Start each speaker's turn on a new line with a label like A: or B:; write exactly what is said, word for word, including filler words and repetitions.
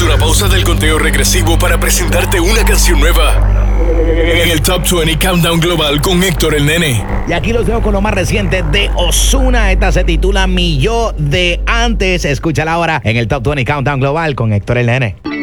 A: una pausa del conteo regresivo para presentarte una canción nueva en el Top veinte Countdown Global con Héctor el Nene.
B: Y aquí los dejo con lo más reciente de Ozuna. Esta se titula Mi Yo de Antes. Escúchala ahora en el Top veinte Countdown Global con Héctor el Nene.